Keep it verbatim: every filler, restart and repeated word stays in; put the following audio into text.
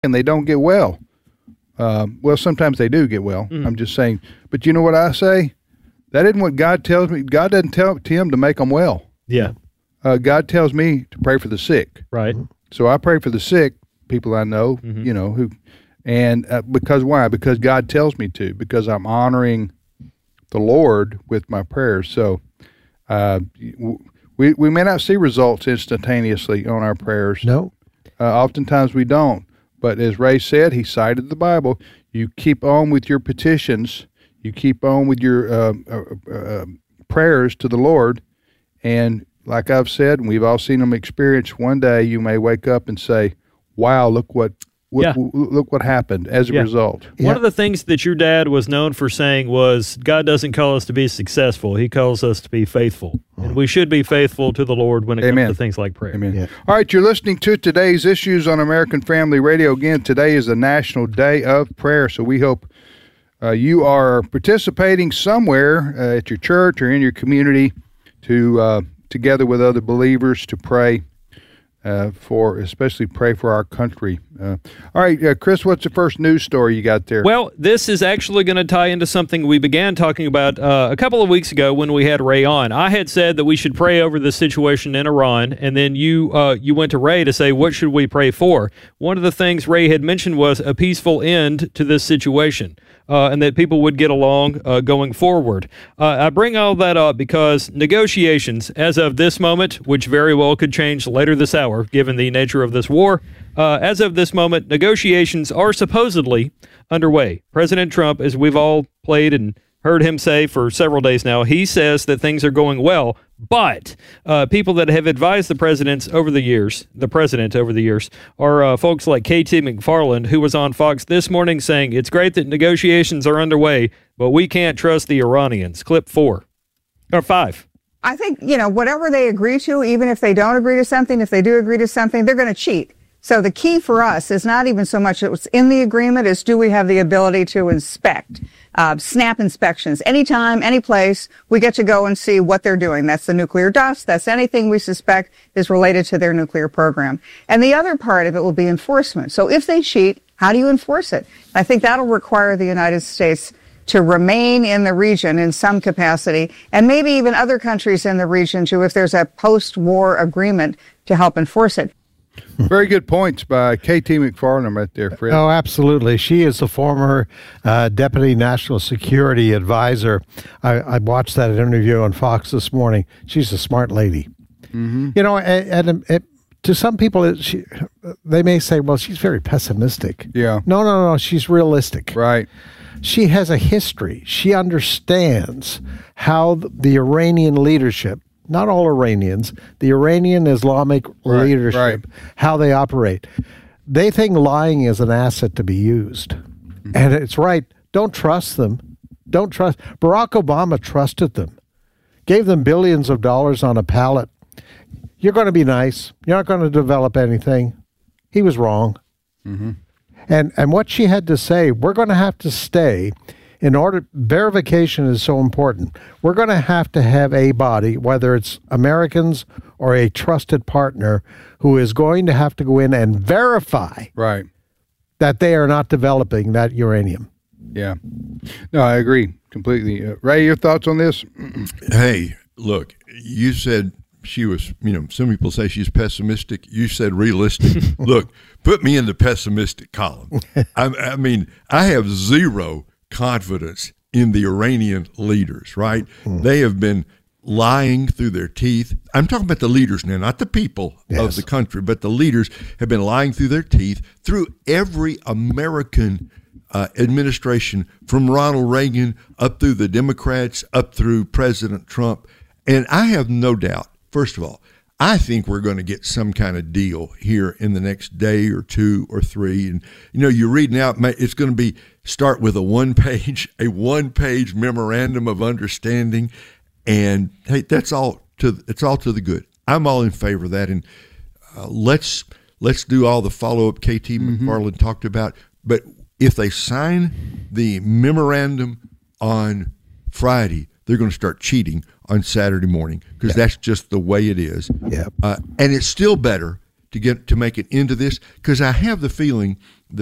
and they don't get well. Uh, well, sometimes they do get well. Mm. I'm just saying. But you know what I say? That isn't what God tells me. God doesn't tell Tim to make them well. Yeah. Uh, God tells me to pray for the sick. Right. So I pray for the sick, people I know, mm-hmm. you know, who, and uh, because why? Because God tells me to, because I'm honoring the Lord with my prayers. So uh, we we may not see results instantaneously on our prayers. No. Uh, oftentimes we don't. But as Ray said, he cited the Bible. You keep on with your petitions. You keep on with your uh, uh, uh, prayers to the Lord. And like I've said, and we've all seen them experience, one day you may wake up and say, wow, look what What, yeah. look what happened as a yeah. result. One yeah. of the things that your dad was known for saying was, God doesn't call us to be successful. He calls us to be faithful. And we should be faithful to the Lord when it Amen. comes to things like prayer. Amen. Yeah. All right, you're listening to today's Issues on American Family Radio. Again, today is the National Day of Prayer, so we hope uh, you are participating somewhere uh, at your church or in your community to uh, together with other believers to pray Uh, for especially pray for our country. Uh, all right, uh, Chris, what's the first news story you got there? Well, this is actually going to tie into something we began talking about uh, a couple of weeks ago when we had Ray on. I had said that we should pray over the situation in Iran, and then you uh, you went to Ray to say, what should we pray for? One of the things Ray had mentioned was a peaceful end to this situation. Uh, and that people would get along uh, going forward. Uh, I bring all that up because negotiations, as of this moment, which very well could change later this hour, given the nature of this war, uh, as of this moment, negotiations are supposedly underway. President Trump, as we've all played and heard him say for several days now, he says that things are going well, but uh, people that have advised the presidents over the years, the president over the years, are uh, folks like K T McFarland, who was on Fox this morning saying, it's great that negotiations are underway, but we can't trust the Iranians. Clip four, or five. I think, you know, whatever they agree to, even if they don't agree to something, if they do agree to something, they're going to cheat. So the key for us is not even so much what's in the agreement as do we have the ability to inspect, uh, snap inspections. Anytime, any place, we get to go and see what they're doing. That's the nuclear dust. That's anything we suspect is related to their nuclear program. And the other part of it will be enforcement. So if they cheat, how do you enforce it? I think that'll require the United States to remain in the region in some capacity, and maybe even other countries in the region too, if there's a post-war agreement to help enforce it. Very good points by K T McFarland right there, Fred. Oh, absolutely. She is the former uh, Deputy National Security Advisor. I, I watched that interview on Fox this morning. She's a smart lady. Mm-hmm. You know, and, and it, to some people, it, she, they may say, well, she's very pessimistic. Yeah. No, no, no. She's realistic. Right. She has a history. She understands how the Iranian leadership, not all Iranians, the Iranian Islamic right, leadership, right. how they operate. They think lying is an asset to be used. Mm-hmm. And it's right. Don't trust them. Don't trust. Barack Obama trusted them, gave them billions of dollars on a pallet. You're going to be nice. You're not going to develop anything. He was wrong. Mm-hmm. And and what she had to say, we're going to have to stay in order. Verification is so important. We're going to have to have a body, whether it's Americans or a trusted partner, who is going to have to go in and verify right. that they are not developing that uranium. Yeah. No, I agree completely. Uh, Ray, your thoughts on this? Hey, look, you said she was, you know, some people say she's pessimistic. You said realistic. Look, put me in the pessimistic column. I, I mean, I have zero confidence in the Iranian leaders, right? Mm. They have been lying through their teeth. I'm talking about the leaders now, not the people yes. of the country, but the leaders have been lying through their teeth through every American uh, administration, from Ronald Reagan up through the Democrats, up through President Trump. And I have no doubt, first of all, I think we're going to get some kind of deal here in the next day or two or three. And, you know, you're reading out, it's going to be start with a one page, a one page memorandum of understanding. And hey, that's all to, it's all to the good. I'm all in favor of that. And uh, let's, let's do all the follow up K T mm-hmm. McFarland talked about. But if they sign the memorandum on Friday, they're going to start cheating on Saturday morning, because yeah. that's just the way it is. Yeah. Uh, and it's still better to get to make it into this, because I have the feeling